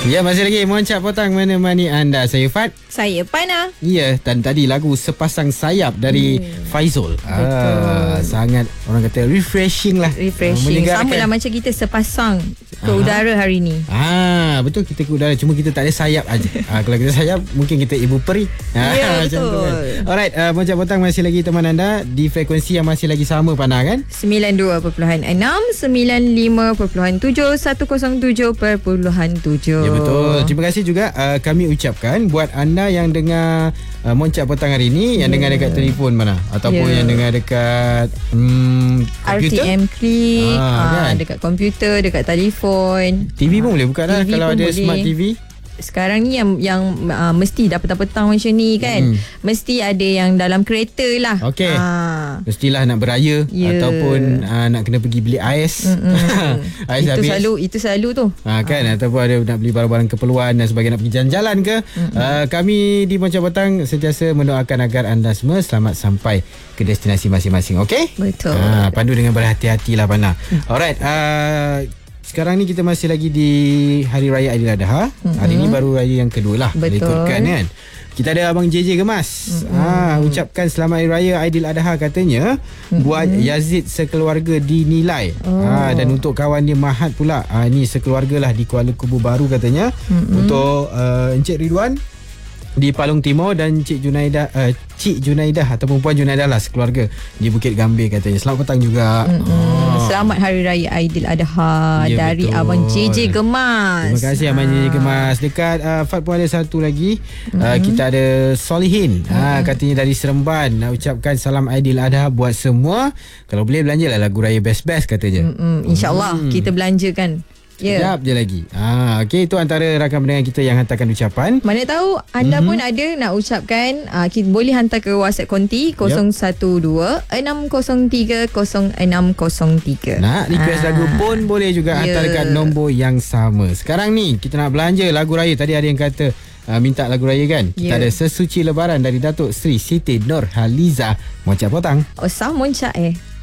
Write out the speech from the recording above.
Ya, masih lagi Moncak Potang menemani anda. Saya Fat. Saya Pana. Ya, dan tadi lagu Sepasang Sayap dari Faizul. Betul. Sangat orang kata refreshing lah. Refreshing. Sama lah macam kita sepasang ke udara hari ni. Betul, kita ke udara. Cuma kita tak ada sayap aja. Kalau kita sayap, mungkin kita ibu peri. Ya, macam betul. tu kan. Alright, Moncak Potang masih lagi teman anda di frekuensi yang masih lagi sama, Pana, kan? 92.6, 95.7, 107.7. Ya, betul. Terima kasih juga kami ucapkan buat anda yang dengar Moncak Petang hari ni, yang dengar dekat telefon mana ataupun yang dengar dekat komputer, RTM Click, kan? dekat komputer, dekat telefon. TV pun boleh buka dah kalau ada boleh. smart TV. Sekarang ni yang mesti dah petang-petang macam ni kan, mesti ada yang dalam kereta lah. Okey. Mestilah nak beraya ataupun nak kena pergi beli ais. Ais itu habis. Itu selalu tu. Kan, ataupun ada nak beli barang-barang keperluan dan sebagainya, nak pergi jalan-jalan ke. Kami di Moncak Petang sentiasa mendoakan agar anda semua selamat sampai ke destinasi masing-masing. Okey? Betul. Pandu dengan berhati-hatilah, Pana. Alright. Sekarang ni kita masih lagi di Hari Raya Aidiladha. Hari ni baru raya yang kedua lah. Betul. Ikutkan kan. Kita ada Abang JJ Gemas. Ucapkan selamat Hari Raya Aidiladha katanya buat Yazid sekeluarga di Nilai. Dan untuk kawan dia Mahat pula. Ni sekeluarga lah di Kuala Kubu Baru katanya. Untuk Encik Ridwan di Palong Timur dan Cik Junaidah ataupun Puan Junaidah lah sekeluarga di Bukit Gambir katanya. Selamat petang juga. Selamat Hari Raya Aidiladha dari betul. Abang JJ Gemas. Terima kasih Abang JJ Gemas. Dekat Fat pun ada satu lagi. Kita ada Solihin. Katanya dari Seremban nak ucapkan salam Aidiladha buat semua. Kalau boleh belanjalah lagu raya best-best katanya. InsyaAllah kita belanjakan. Sekejap je lagi. Okey, itu antara rakan pendengar kita yang hantarkan ucapan. Mana tahu anda pun ada nak ucapkan, kita boleh hantar ke WhatsApp konti 012-603-0603. Nak request lagu pun boleh juga hantar dekat nombor yang sama. Sekarang ni kita nak belanja lagu raya. Tadi ada yang kata minta lagu raya kan. Kita ada Sesuci Lebaran dari Datuk Seri Siti Nurhaliza. Moncak Potang. Sah Moncak